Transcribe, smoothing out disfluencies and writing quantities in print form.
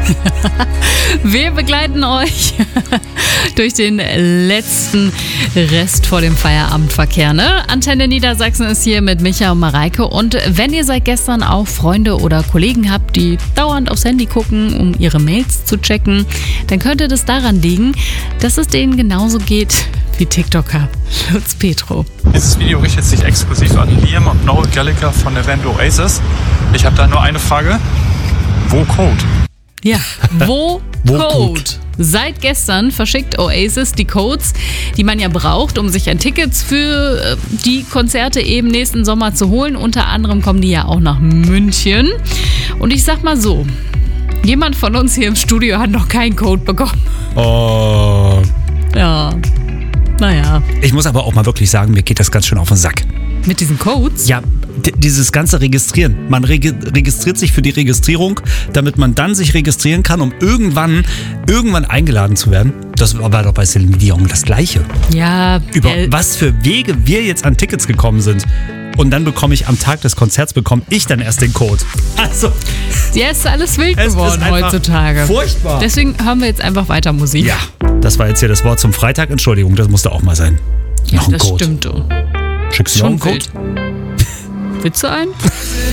Wir begleiten euch durch den letzten Rest vor dem Feierabendverkehr. Ne? Antenne Niedersachsen ist hier mit Micha und Mareike. Und wenn ihr seit gestern auch Freunde oder Kollegen habt, die dauernd aufs Handy gucken, um ihre Mails zu checken, dann könnte das daran liegen, dass es denen genauso geht wie TikToker Lutz Petro. Dieses Video richtet sich exklusiv an Liam und Noel Gallagher von der Band Oasis. Ich habe da nur eine Frage. Wo Code? Ja, wo Code? Seit gestern verschickt Oasis die Codes, die man ja braucht, um sich ein Ticket für die Konzerte eben nächsten Sommer zu holen. Unter anderem kommen die ja auch nach München. Und ich sag mal so, jemand von uns hier im Studio hat noch keinen Code bekommen. Oh. Ja, naja. Ich muss aber auch mal wirklich sagen, mir geht das ganz schön auf den Sack. Mit diesen Codes? Ja, dieses ganze Registrieren. Man registriert sich für die Registrierung, damit man dann sich registrieren kann, um irgendwann eingeladen zu werden. Das war doch bei Celine Dion das Gleiche. Ja. Über was für Wege wir jetzt an Tickets gekommen sind. Und dann bekomme ich am Tag des Konzerts dann erst den Code. Also. Ja, ist alles wild geworden heutzutage. Furchtbar. Deswegen hören wir jetzt einfach weiter Musik. Ja, das war jetzt hier das Wort zum Freitag. Entschuldigung, das musste auch mal sein. Ja, noch ein das Code. stimmt. Schickst du noch einen Code? Willst du einen?